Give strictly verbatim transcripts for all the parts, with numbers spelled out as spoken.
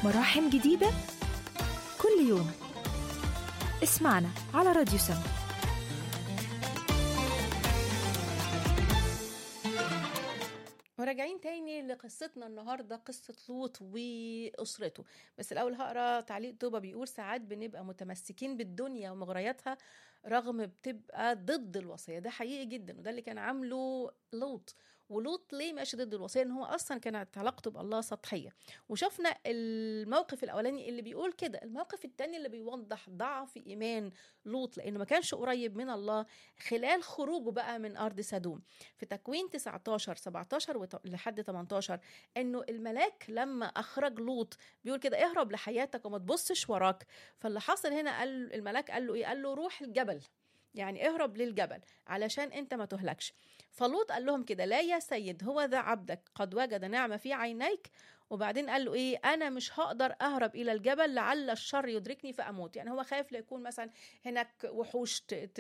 مراحم جديدة كل يوم. اسمعنا على راديو سما. وراجعين تاني لقصتنا النهاردة، قصة لوط وأسرته. بس الأول هقرأ تعليق توبة بيقول: ساعات بنبقى متمسكين بالدنيا ومغرياتها رغم بتبقى ضد الوصية. ده حقيقي جدا، وده اللي كان عامله لوط. ولوط ليه ماشي ضد الوصية؟ ان هو اصلا كانت علاقته بالله سطحية. وشفنا الموقف الاولاني اللي بيقول كده. الموقف التاني اللي بيوضح ضعف ايمان لوط، لانه ما كانش قريب من الله خلال خروجه بقى من ارض سدوم. في تكوين تسعتاشر سبعتاشر لحد تمنتاشر انه الملاك لما اخرج لوط بيقول كده: اهرب لحياتك وما تبصش وراك. فاللي حصل هنا، قال الملاك قال له ايه؟ قال له روح الجبل، يعني اهرب للجبل علشان انت ما تهلكش. فلوط قال لهم كده: لا يا سيد، هو ذا عبدك قد وجد نعمة في عينيك. وبعدين قال له ايه؟ انا مش هقدر اهرب الى الجبل لعل الشر يدركني فاموت. يعني هو خايف ليكون مثلا هناك وحوش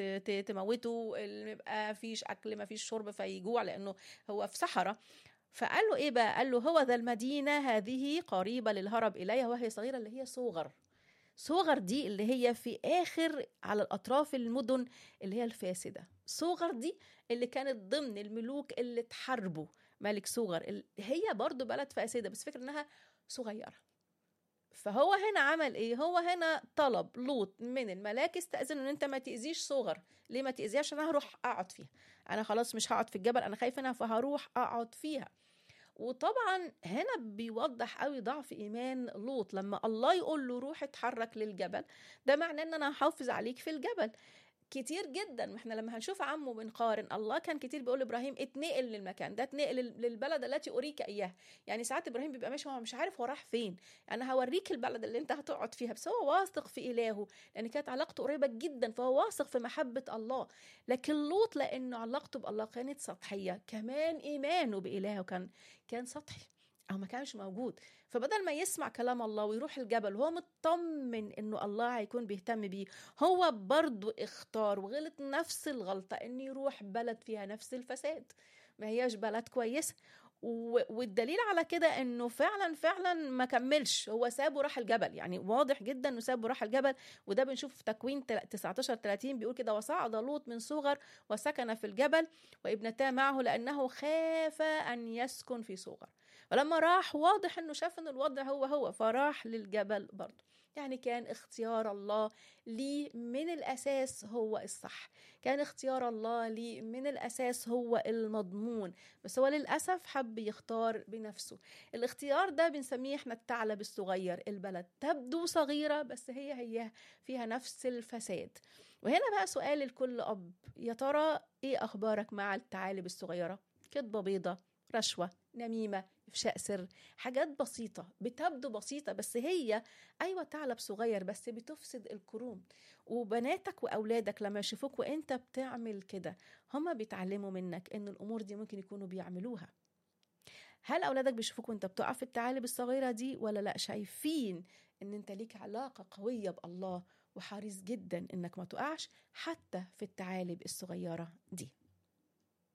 تموته، ما فيش اكل ما فيش شرب فيجوع، لانه هو في صحراء. فقال له ايه بقى؟ قال له: هو ذا المدينة هذه قريبة للهرب اليها وهي صغيرة، اللي هي صغر. صغر دي اللي هي في آخر على الأطراف المدن اللي هي الفاسدة. صغر دي اللي كانت ضمن الملوك اللي تحاربوا ملك صغر. هي برضو بلد فاسدة، بس فكرة انها صغيرة. فهو هنا عمل ايه؟ هو هنا طلب لوط من الملاك: استأذن ان انت ما تأذيش صغر. ليه ما تأذيها؟ عشان انا هروح اقعد فيها. انا خلاص مش هقعد في الجبل، انا خايف انها، فهروح اقعد فيها. وطبعا هنا بيوضح قوي ضعف ايمان لوط لما الله يقول له روح اتحرك للجبل. ده معناه ان انا هحافظ عليك في الجبل. كتير جدا احنا لما هنشوف عمه بنقارن، الله كان كتير بيقول لابراهيم: اتنقل للمكان ده، اتنقل للبلد التي اريك اياها. يعني ساعات ابراهيم بيبقى ماشي هو مش عارف هو راح فين، انا هوريك البلد اللي انت هتقعد فيها، بس هو واثق في الهه لان كانت علاقته قريبه جدا، فهو واثق في محبه الله. لكن لوط لانه علاقته بالله كانت سطحيه، كمان ايمانه بالهه كان كان سطحي أو ما كانش موجود. فبدل ما يسمع كلام الله ويروح الجبل وهو مطمن إنه الله هيكون بيهتم بيه، هو برضو اختار وغلط نفس الغلطة، إنه يروح بلد فيها نفس الفساد، ما هياش بلد كويسة. والدليل على كده انه فعلا فعلا ما كملش، هو سابه راح الجبل. يعني واضح جدا انه سابه راح الجبل. وده بنشوف في تكوين تسعتاشر تلاتين بيقول كده: وصعد لوط من صغر وسكن في الجبل وابنتاه معه لانه خاف ان يسكن في صغر. ولما راح واضح انه شاف ان الوضع هو هو، فراح للجبل برضه. يعني كان اختيار الله لي من الأساس هو الصح، كان اختيار الله لي من الأساس هو المضمون، بس هو للأسف حب يختار بنفسه. الاختيار ده بنسميه احنا الثعلب الصغير. البلد تبدو صغيرة بس هي هي فيها نفس الفساد. وهنا بقى سؤال لكل أب: يا ترى ايه أخبارك مع الثعالب الصغيرة؟ كذبة بيضة، رشوة، نميمة، إفشاء سر، حاجات بسيطة بتبدو بسيطة بس هي أيوة ثعلب صغير بس بتفسد الكروم. وبناتك وأولادك لما يشوفوك وإنت بتعمل كده، هما بيتعلموا منك إن الأمور دي ممكن يكونوا بيعملوها. هل أولادك بيشوفوك وإنت بتقع في الثعالب الصغيرة دي، ولا لأ شايفين إن إنت ليك علاقة قوية بالله وحريص جدا إنك ما تقعش حتى في الثعالب الصغيرة دي؟